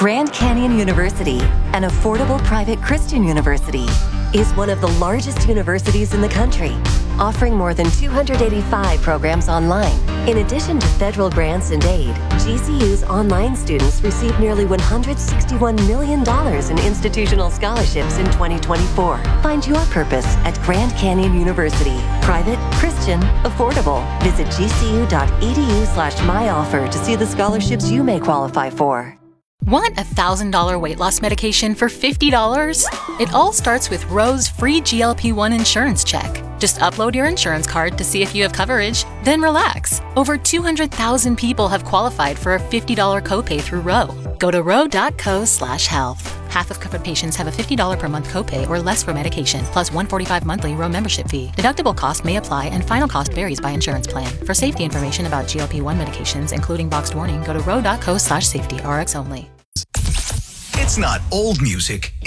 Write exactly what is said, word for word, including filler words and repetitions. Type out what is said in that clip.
Grand Canyon University, an affordable private Christian university, is one of the largest universities in the country, offering more than two hundred eighty-five programs online. In addition to federal grants and aid, G C U's online students received nearly one hundred sixty-one million dollars in institutional scholarships in twenty twenty-four. Find your purpose at Grand Canyon University. Private, Christian, affordable. Visit gcu.edu slash myoffer to see the scholarships you may qualify for. Want a one thousand dollars weight loss medication for fifty dollars? It all starts with Roe's free G L P one insurance check. Just upload your insurance card to see if you have coverage, then relax. Over two hundred thousand people have qualified for a fifty dollars copay through Roe. Go to roe.co slash health. Half of covered patients have a fifty dollars per month copay or less for medication, plus one hundred forty-five dollars monthly Roe membership fee. Deductible cost may apply and final cost varies by insurance plan. For safety information about G L P one medications, including boxed warning, go to roe.co slash safety, Rx only. It's not old music.